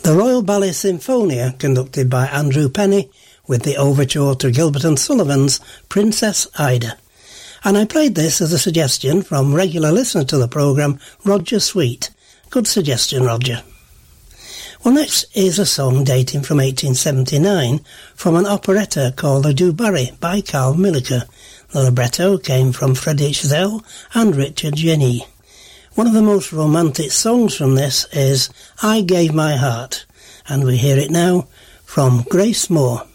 The Royal Ballet Sinfonia, conducted by Andrew Penny, with the overture to Gilbert and Sullivan's Princess Ida. And I played this as a suggestion from regular listener to the programme, Roger Sweet. Good suggestion, Roger. Well, next is a song dating from 1879 from an operetta called The Du Barry by Carl Milliker. The libretto came from Friedrich Zell and Richard Jenny. One of the most romantic songs from this is I Gave My Heart, and we hear it now from Grace Moore.